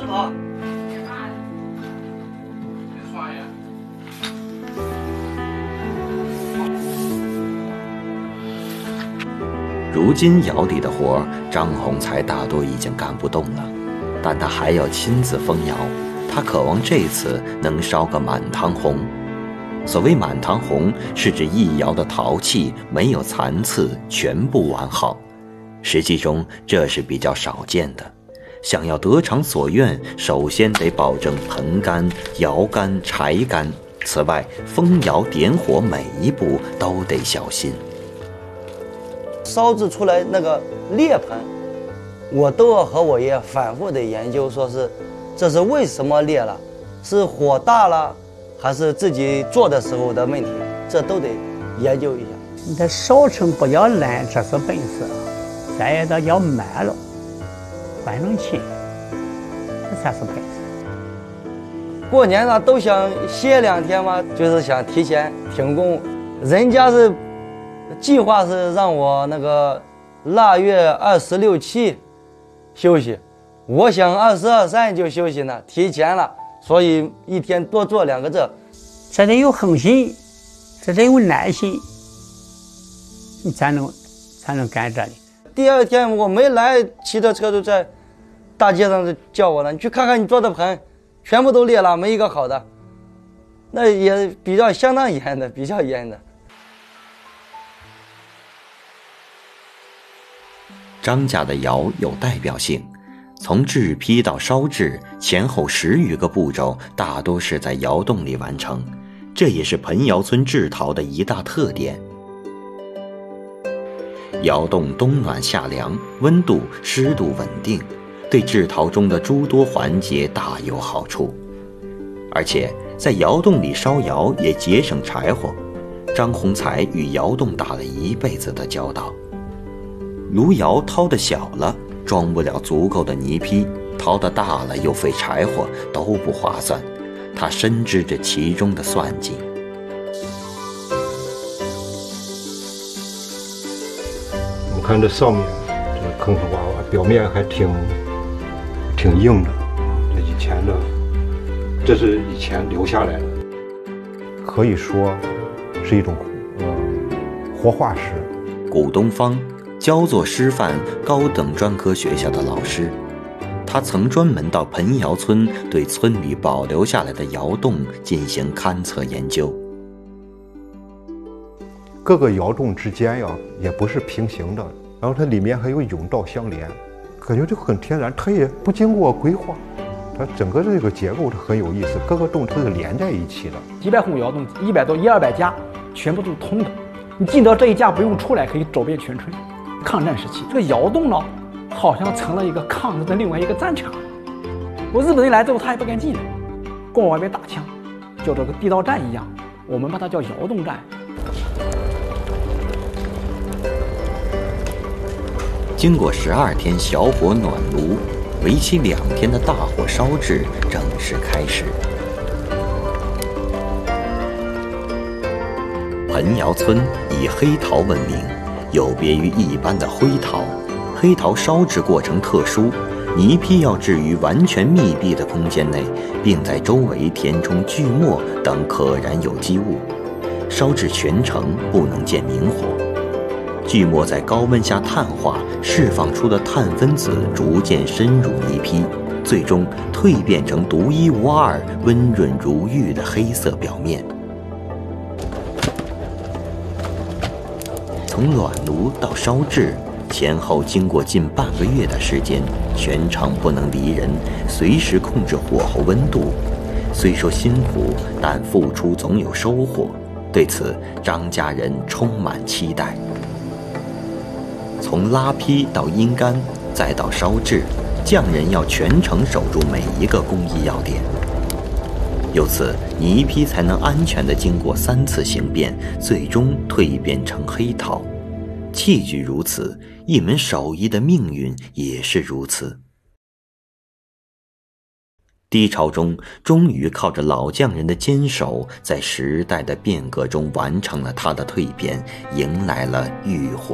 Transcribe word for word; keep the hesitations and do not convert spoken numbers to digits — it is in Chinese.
好。 如今窑里的活，张宏才大多已经干不动了，但他还要亲自封窑，他渴望这次能烧个满堂红。所谓满堂红，是指一窑的陶器没有残次，全部完好。实际中这是比较少见的，想要得偿所愿，首先得保证盆干、窑干、柴干，此外封窑点火每一步都得小心。 烧制出来那个裂盆，我都要和我爷反复的研究，说是这是为什么裂了，是火大了还是自己做的时候的问题，这都得研究一下。 你这烧成不要烂，这是本事，再一个要慢了关成轻，这才是本事。 过年了都想歇两天嘛，就是想提前停工，人家是计划是让我那个腊月二十六七休息，我想二十二三就休息呢，提前了，所以一天多做两个这。 这得有恒心，这得有耐心，你才能才能干这里。 第二天我没来，骑着车就在大街上就叫我了，你去看看你做的盆，全部都裂了，没一个好的。那也比较相当严的，比较严的。 张家的窑有代表性，从制坯到烧制，前后十余个步骤，大多是在窑洞里完成，这也是盆窑村制陶的一大特点。窑洞冬暖夏凉，温度、湿度稳定，对制陶中的诸多环节大有好处。而且在窑洞里烧窑也节省柴火，张宏才与窑洞打了一辈子的交道。炉窑掏得小了，装不了足够的泥坯，掏得大了又费柴火，都不划算。他深知这其中的算计。 我们看这上面这个坑坑洼洼，表面还挺挺硬的，这以前的，这是以前留下来的，可以说是一种呃活化石。 古东方，焦作师范高等专科学校的老师，他曾专门到盆窑村对村里保留下来的窑洞进行勘测研究。 各个窑洞之间呀，也不是平行的，然后它里面还有甬道相连，感觉就很天然，它也不经过规划，它整个这个结构是很有意思，各个洞它是连在一起的。 几百户窑洞，一百多一二百家，全部都是通的。你进到这一家不用出来，可以走遍全村。抗战时期，这个窑洞呢，好像成了一个抗日的另外一个战场。我日本人来之后，他也不敢进来，光往外面打枪，叫这个地道战一样，我们把它叫窑洞战。 经过十二天小火暖炉，为期两天的大火烧制正式开始。盆窑村以黑陶闻名，有别于一般的灰陶。黑陶烧制过程特殊，泥坯要置于完全密闭的空间内，并在周围填充锯末等可燃有机物，烧制全程不能见明火。锯末在高温下碳化，释放出的碳分子逐渐深入泥坯，最终蜕变成独一无二、温润如玉的黑色表面。从暖炉到烧制，前后经过近半个月的时间，全程不能离人，随时控制火候温度。虽说辛苦，但付出总有收获。对此，张家人充满期待。从拉坯到阴干，再到烧制，匠人要全程守住每一个工艺要点。由此，泥坯才能安全地经过三次形变，最终蜕变成黑陶。器具如此，一门手艺的命运也是如此。低潮中，终于靠着老匠人的坚守，在时代的变革中完成了它的蜕变，迎来了浴火